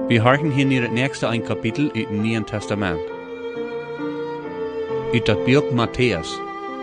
Wir horchen hier in het nächste ein Kapitel uit het Nieuwe Testament. Uit dat boek Matthäus.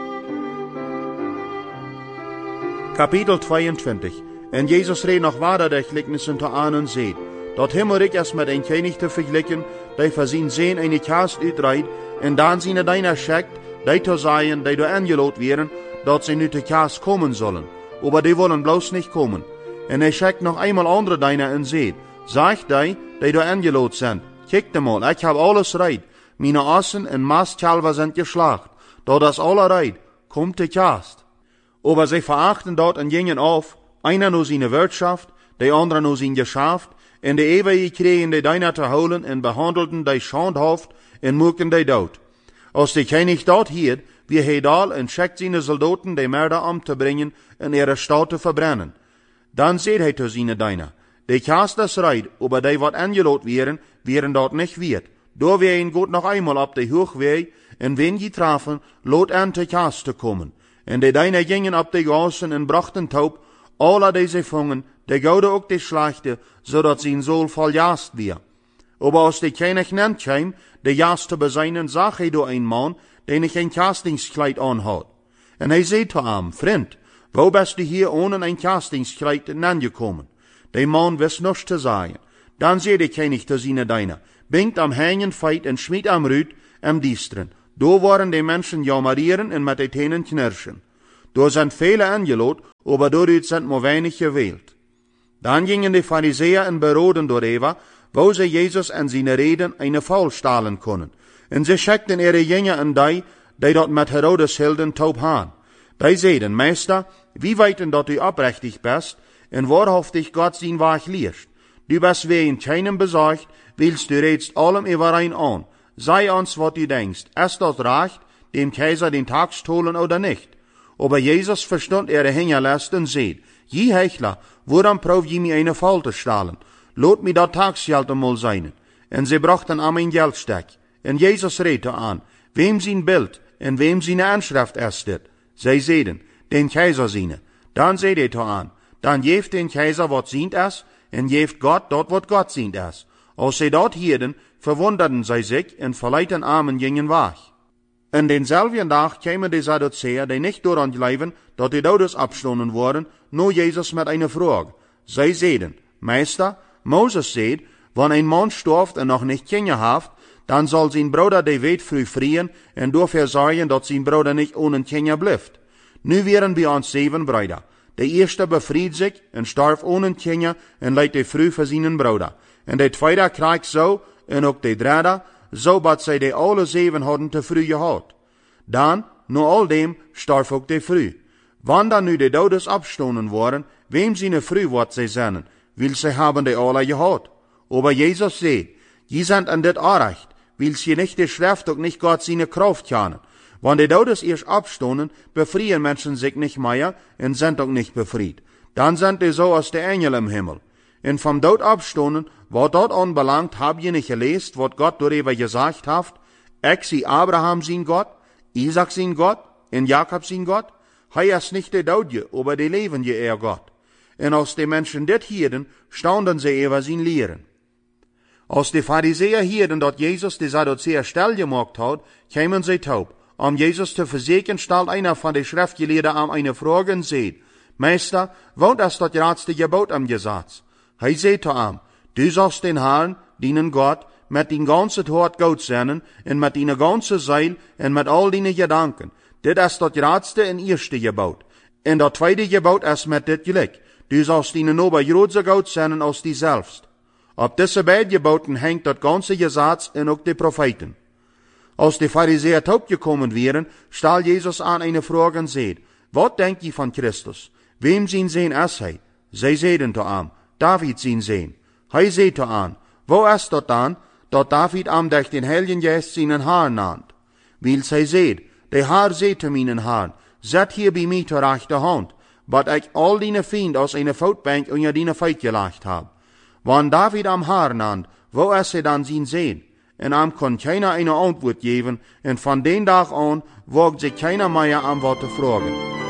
Kapitel 22. En Jezus reed nog verder de gelijkenissen te aan en zei, dat Himmelrijk is met een koning te vergelijken, die voor zijn zin een kast uitrijdt, en dan zijn deiner schickt, die te zeggen, die door aangeloot werden, dat ze nu te kast komen zullen. Aber die wollen bloß nicht kommen. En hij schickt nog eenmaal andere deiner en zei, sagt die door aangeloot zijn, kijk mal, ik heb alles reid, meine Assen en Mastkalver sind geschlacht, da das alle reid, kommt te kast. Aber sie verachten dort en gingen auf, einer nur seine Wirtschaft, der andere nur sein Geschäft, en de ewige kregen die deiner te holen en behandelten die schandhaft en moeken die dood. Als de König dort hielt, wie hij dal en schickt seine Soldaten die Mörder um te bringen en ihre Stadt te verbrennen. Dan zei hij zu seine deiner, die kast das reid, aber die wat angeloot wären dort nicht wird. Da wir ihn gut noch einmal ab de Hochweg, en wen je trafen, lot an te kast te kommen. En de deiner gingen ab de Gassen en brachten taub, alle diese vangen, de gouden ook de Schlachte, zodat zijn Soul voll jast weer. Aber als de König nennt kwam, de jast te beseinen, zag hij door een man, den ich ein Kastingskleid anhat. En hij zei zu ihm, Vriend, wo bist du hier ohne ein Kastingskleid angekommen? Der Mann wist nichts te sagen. Dan zei de König zu seine deiner, bingt am Hängen feit en schmied am Rüt, am Diestren. Do waren die Menschen jammerieren en met de tenen knirschen. Do sind viele angeloot, aber dort sind nur wenig gewählt. Dan gingen die Pharisäer en beroden door Eva, wo sie Jesus en seine Reden eine Faul stahlen können. En sie schickten ihre Jünger an die dort met Herodes hielden taub haan. Die zeiden, Meister, wie weten dat du oprechtig bist, en wahrhaftig Gott sein Weg leerst. Du bist wie in keinem besorgt, willst du redst allem überein an. Sei uns, wat du denkst, ist das recht, dem Kaiser den Tag stohlen oder nicht? Aber Jesus verstand ihre Hängerlast und seht, je Hechler, woran prof je mir eine Falte stahlen? Lot mir dat Tagsgeld einmal sein. En sie brachten am ein Geldsteck. En Jesus redte an, wem sein Bild en wem seine Anschrift ist dit? Sie seiden, den Kaiser seine. Dan seht er an, dan jeft den Kaiser wat sient es, en jeft Gott dort wat Gott sient es. Als sie dort hielden, verwunderten sie sich en verleiten Armen gingen weg. En denselben Tag kämen die Sadduzäer, die nicht daran glauben, dat die Todes abstonden worden, nur Jesus mit einer Frage. Sie seiden, Meister, Moses seht, wann ein Mann stirbt en noch nicht Kinder haft, dann soll sein Bruder die Wet früh frieren en dafür sorgen, dat sein Bruder nicht ohne Kinder bleibt. Nu wären wir uns 7 Brüder. Der erste befried sich en starb ohne Kinder en leidt die früh für seinen Bruder. En der zweite kriegt so, en ook der dritte, so bat sie die alle 7 hadden te früh gehad. Dan, nur all dem, starb ook der früh. Wann dann nu die Todes abstonden worden, wem seine früh wat sie sennen, will sie haben die alle gehad. Aber Jesus sagt, je sind an dit Recht, will sie nicht die Schrift und nicht Gott seine Kraft kennen. Wenn die Todes erst abstonden, befrieren Menschen sich nicht mehr und sind auch nicht befried. Dann sind die so als die Engel im Himmel. Und vom Tod abstonden, was dort anbelangt, hab je nicht gelesen, was Gott darüber gesagt hat. Ich sie Abraham sein Gott, Isaac sein Gott, und Jakob sein Gott. Hei ist nicht der Todje, aber die leben je eher Gott. Und als die Menschen dit hierden, staunden sie über sein Lehren. Als die Pharisäer hierden, dat Jesus die Sadduzäer still gemacht hat, kämen sie taub. Jesus zu versichern, stellt einer von den Schriftgelehrten an eine Frage und sagt, Meister, wat ist das letzte Gebot am Gesetz? Er sagt zu ihm, du sollst den Herrn, deinen Gott, mit dein ganzes Hort Gott sennen, und mit deiner ganzen Seele, und mit all deinen Gedanken. Dit ist das letzte und erste Gebot. Und das zweite Gebot ist mit dit gleich. Du sollst deinen Ober großer Gott sennen als die selbst. Ab diese beiden Geboten hängt das ganze Gesetz und auch die Propheten. Als die Pharisäer taub gekommen wären, stellt Jesus an eine Frage und sagt, was denkt ihr von Christus? Wem sein Sehen ist er? Sie sagen zu ihm, David sein Sehen. Er sagt zu ihm, wo ist das dann, dat David am durch den Heiligen Geist seinen Herrn nannt? Weil sie sagt, der Herr sagt zu meinen Herrn, set hier bei mir zur rechten Hand, bat ich all deine Feinde aus einer Fautbank unter deine Feit gelegt habe. Wann David am Herrn nannt, wo ist er dann sein Sehen? En am kon keiner eine Antwort geben, und von den Tag an wagt sich keiner mehr am Wort zu fragen.